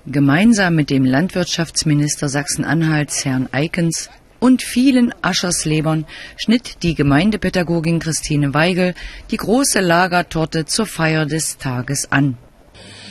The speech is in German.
Gemeinsam mit dem Landwirtschaftsminister Sachsen-Anhalts, Herrn Eikens, und vielen Ascherslebern schnitt die Gemeindepädagogin Christine Weigel die große Lagertorte zur Feier des Tages an.